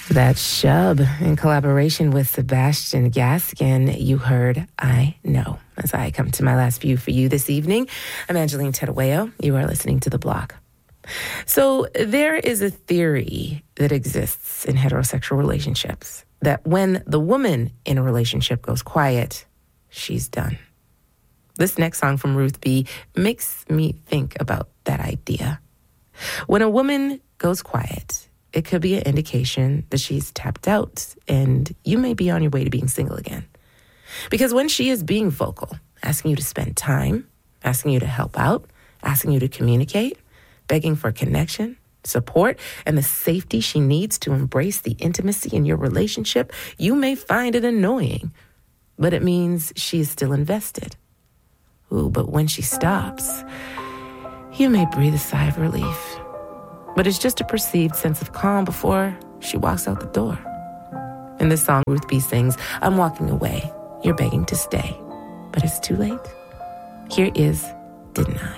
That's Shub in collaboration with Sebastian Gaskin. You heard I Know. As I come to my last view for you this evening, I'm Angeline Terueo. You are listening to The Block. So there is a theory that exists in heterosexual relationships that when the woman in a relationship goes quiet, she's done. This next song from Ruth B makes me think about that idea. When a woman goes quiet, it could be an indication that she's tapped out and you may be on your way to being single again. Because when she is being vocal, asking you to spend time, asking you to help out, asking you to communicate, begging for connection, support, and the safety she needs to embrace the intimacy in your relationship, you may find it annoying, but it means she is still invested. Ooh, but when she stops, you may breathe a sigh of relief. But it's just a perceived sense of calm before she walks out the door. In this song, Ruth B sings, I'm walking away. You're begging to stay. But it's too late. Here is Didn't I?